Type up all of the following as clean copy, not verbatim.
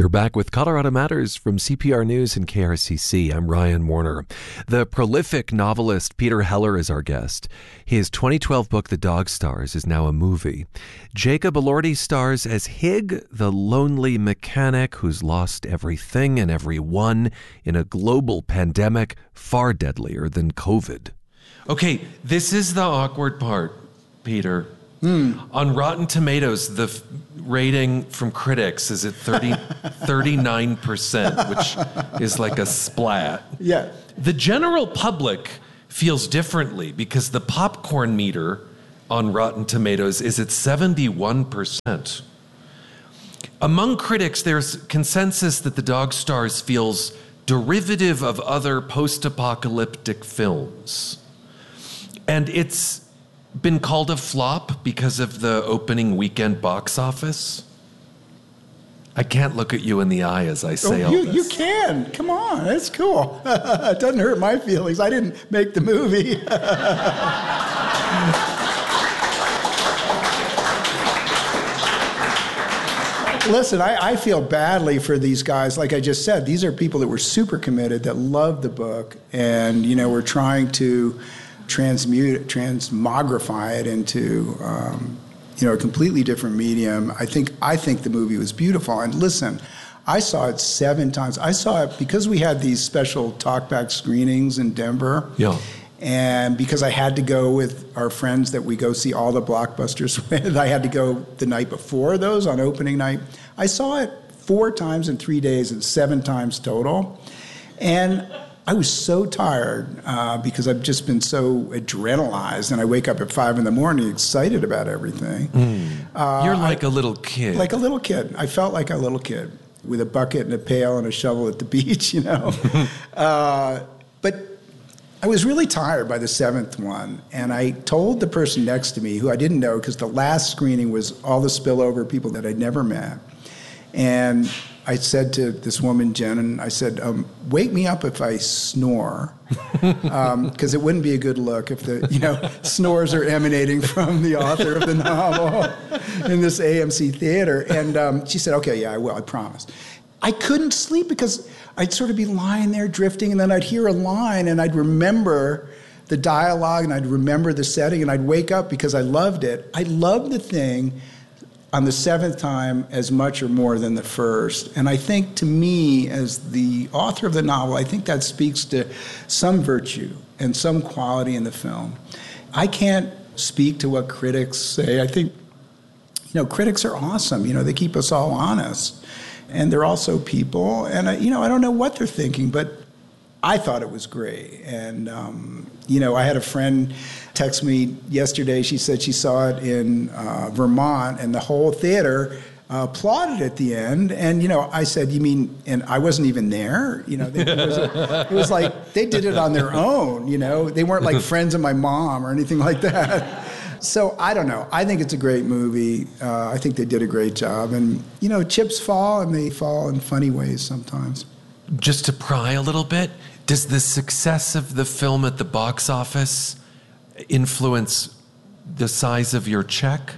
You're back with Colorado Matters from CPR News and KRCC. I'm Ryan Warner. The prolific novelist Peter Heller is our guest. His 2012 book, The Dog Stars, is now a movie. Jacob Elordi stars as Hig, the lonely mechanic who's lost everything and everyone in a global pandemic far deadlier than COVID. Okay, this is the awkward part, Peter. On Rotten Tomatoes, the rating from critics is at 39%, which is like a splat. Yeah. The general public feels differently because the popcorn meter on Rotten Tomatoes is at 71%. Among critics, there's consensus that The Dog Stars feels derivative of other post-apocalyptic films. And it's been called a flop because of the opening weekend box office. I can't look at you in the eye as I say all this. You can. Come on. It's cool. It doesn't hurt my feelings. I didn't make the movie. Listen, I feel badly for these guys. Like I just said, these are people that were super committed, that love the book, and, you know, we're trying to transmogrify it into, a completely different medium. I think the movie was beautiful. And listen, I saw it 7 times. I saw it because we had these special talkback screenings in Denver. Yeah. And because I had to go with our friends that we go see all the blockbusters with, I had to go the night before those on opening night. I saw it 4 times in 3 days and 7 times total. And I was so tired because I've just been so adrenalized, and I wake up at 5 a.m. excited about everything. You're like a little kid. Like a little kid. I felt like a little kid with a bucket and a pail and a shovel at the beach, you know. But I was really tired by the 7th one, and I told the person next to me, who I didn't know because the last screening was all the spillover people that I'd never met, and I said to this woman, Jen, and I said, wake me up if I snore, because it wouldn't be a good look if the, snores are emanating from the author of the novel in this AMC theater. And she said, okay, yeah, I will, I promise. I couldn't sleep because I'd sort of be lying there drifting, and then I'd hear a line, and I'd remember the dialogue, and I'd remember the setting, and I'd wake up because I loved it. I loved the thing on the 7th time as much or more than the first. And I think, to me, as the author of the novel, I think that speaks to some virtue and some quality in the film. I can't speak to what critics say. I think, critics are awesome. They keep us all honest. And they're also people. And, I don't know what they're thinking, but I thought it was great. And, I had a friend text me yesterday. She said she saw it in Vermont, and the whole theater applauded at the end. And, I said, you mean, and I wasn't even there? It was like they did it on their own, They weren't like friends of my mom or anything like that. So I don't know. I think it's a great movie. I think they did a great job. And, chips fall, and they fall in funny ways sometimes. Just to pry a little bit, does the success of the film at the box office influence the size of your check?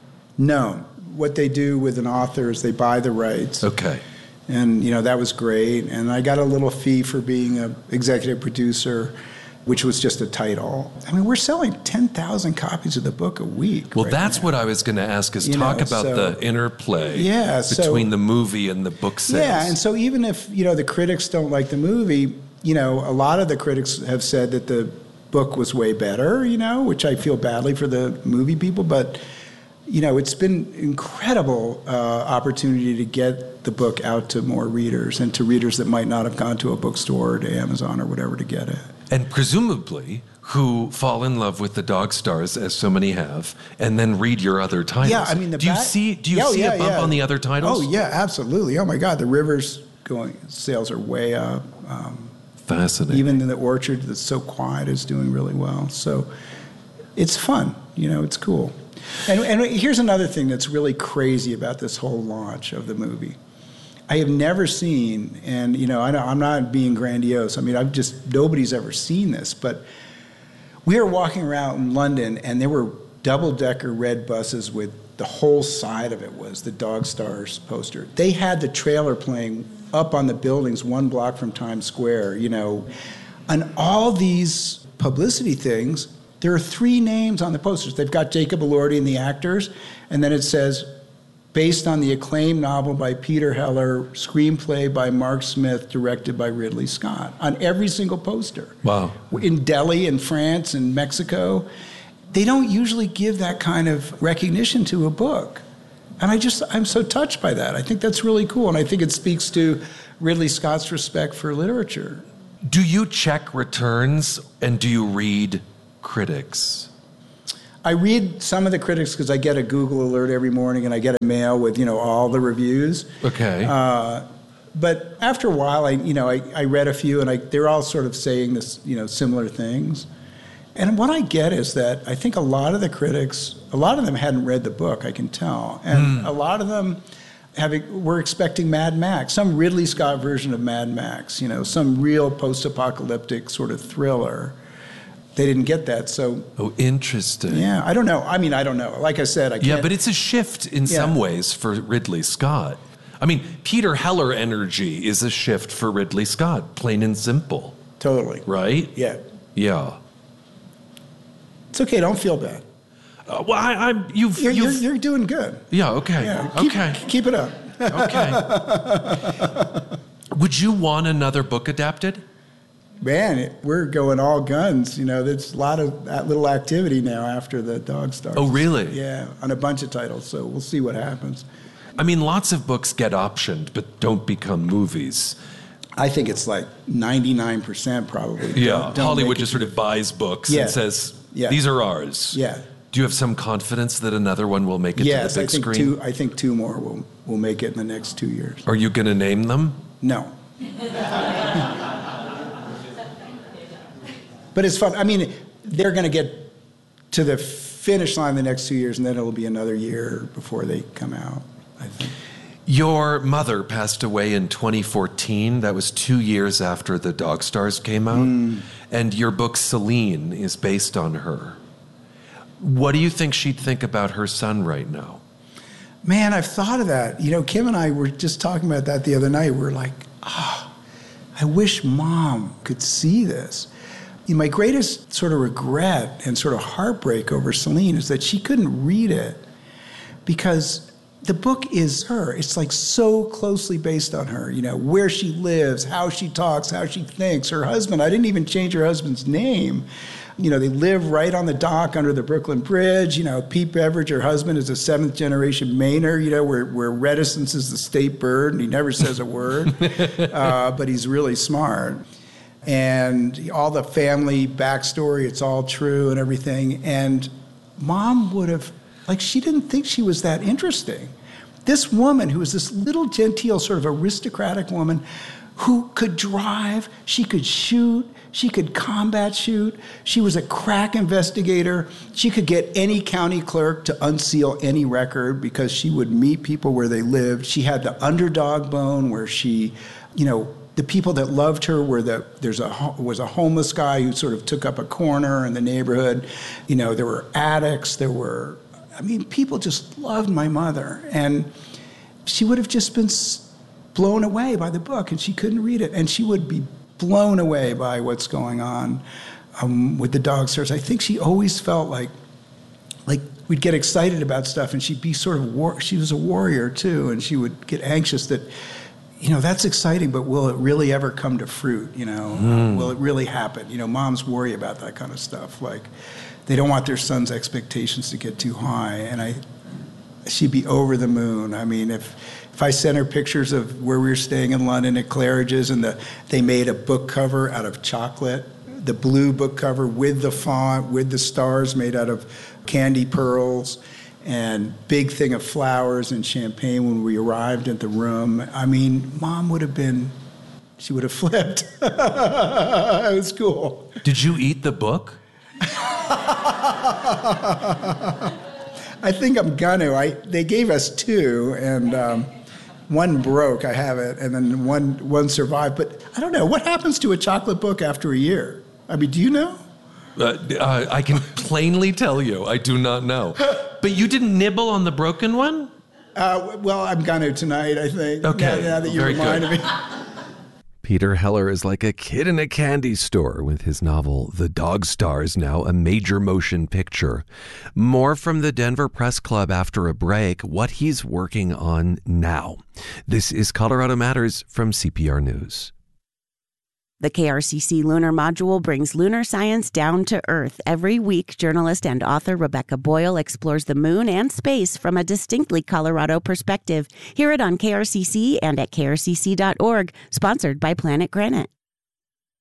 No. What they do with an author is they buy the rights. Okay. And, that was great. And I got a little fee for being an executive producer, which was just a title. I mean, we're selling 10,000 copies of the book a week. Well, that's now. What I was going to ask is talk about the interplay between the movie and the book sales. Yeah, and so even if, the critics don't like the movie, a lot of the critics have said that the book was way better, which I feel badly for the movie people. But, it's been incredible opportunity to get the book out to more readers and to readers that might not have gone to a bookstore or to Amazon or whatever to get it. And presumably, who fall in love with The Dog Stars, as so many have, and then read your other titles. Yeah, I mean, do you see a bump on the other titles? Oh, yeah, absolutely. Oh, my God, The River's sales are way up. Fascinating. Even in The Orchard, that's so quiet, is doing really well. So it's fun. It's cool. And here's another thing that's really crazy about this whole launch of the movie. I have never seen, and I'm not being grandiose. I mean, nobody's ever seen this, but we were walking around in London, and there were double-decker red buses with the whole side of it was the Dog Stars poster. They had the trailer playing up on the buildings 1 block from Times Square, you know. And all these publicity things, there are 3 names on the posters. They've got Jacob Elordi and the actors, and then it says, based on the acclaimed novel by Peter Heller, screenplay by Mark Smith, directed by Ridley Scott, on every single poster. Wow. In Delhi, in France, in Mexico. They don't usually give that kind of recognition to a book. And I'm so touched by that. I think that's really cool, and I think it speaks to Ridley Scott's respect for literature. Do you check returns, and do you read critics? I read some of the critics because I get a Google alert every morning, and I get a mail with, you know, all the reviews. Okay. But after a while, I read a few, and they're all sort of saying this, you know, similar things. And what I get is that I think a lot of the critics, a lot of them hadn't read the book, I can tell. And a lot of them were expecting Mad Max, some Ridley Scott version of Mad Max, you know, some real post-apocalyptic sort of thriller. They didn't get that, so... Oh, interesting. Yeah, I don't know. I mean, I don't know. Like I said, I can't... Yeah, but it's a shift in some ways for Ridley Scott. I mean, Peter Heller energy is a shift for Ridley Scott, plain and simple. Totally. Right? Yeah. Yeah. It's okay, don't feel bad. Well, You're doing good. Yeah, okay. Yeah, keep it up. Okay. Would you want another book adapted? Man, we're going all guns. You know, there's a lot of that little activity now after the Dog Stars. Oh, really? Yeah, on a bunch of titles, so we'll see what happens. I mean, lots of books get optioned, but don't become movies. I think it's like 99% probably. Yeah, Hollywood just sort of buys books and says, these are ours. Yeah. Do you have some confidence that another one will make it to the big screen? I think 2 more will make it in the next 2 years. Are you going to name them? No. But it's fun. I mean, they're going to get to the finish line the next 2 years, and then it'll be another year before they come out, I think. Your mother passed away in 2014. That was 2 years after the Dog Stars came out. And your book, Celine, is based on her. What do you think she'd think about her son right now? Man, I've thought of that. You know, Kim and I were just talking about that the other night. We're like, I wish Mom could see this. You know, my greatest sort of regret and sort of heartbreak over Celine is that she couldn't read it because the book is her. It's like so closely based on her, you know, where she lives, how she talks, how she thinks. Her husband, I didn't even change her husband's name. You know, they live right on the dock under the Brooklyn Bridge. You know, Pete Beveridge, her husband, is a 7th generation Mainer, you know, where reticence is the state bird, and he never says a word, but he's really smart. And all the family backstory, it's all true and everything. And Mom would have, like, she didn't think she was that interesting. This woman who was this little genteel sort of aristocratic woman who could drive, she could shoot, she could combat shoot, she was a crack investigator, she could get any county clerk to unseal any record because she would meet people where they lived. She had the underdog bone where she, you know, the people that loved her were was a homeless guy who sort of took up a corner in the neighborhood. You know, there were addicts, people just loved my mother. And she would have just been blown away by the book, and she couldn't read it. And she would be blown away by what's going on with the Dog Stars. I think she always felt like we'd get excited about stuff, and she'd be sort of, she was a warrior too, and she would get anxious that, you know, that's exciting, but will it really ever come to fruit? You know, will it really happen? You know, moms worry about that kind of stuff. Like, they don't want their son's expectations to get too high. And she'd be over the moon. I mean, if I sent her pictures of where we were staying in London at Claridge's, and they made a book cover out of chocolate, the blue book cover with the font, with the stars made out of candy pearls, and big thing of flowers and champagne when we arrived at the room. I mean, Mom would have flipped. It was cool. Did you eat the book? I think I'm gonna. They gave us 2, and one broke. I have it, and then one survived. But I don't know what happens to a chocolate book after a year. I mean, do you know? I can plainly tell you, I do not know. But you didn't nibble on the broken one? Well, I'm going to tonight, I think. Okay. Now that you Very reminded good. me. Peter Heller is like a kid in a candy store with his novel The Dog Stars, now a major motion picture. More from the Denver Press Club after a break, what he's working on now. This is Colorado Matters from CPR News. The KRCC Lunar Module brings lunar science down to Earth. Every week, journalist and author Rebecca Boyle explores the moon and space from a distinctly Colorado perspective. Hear it on KRCC and at krcc.org, sponsored by Planet Granite.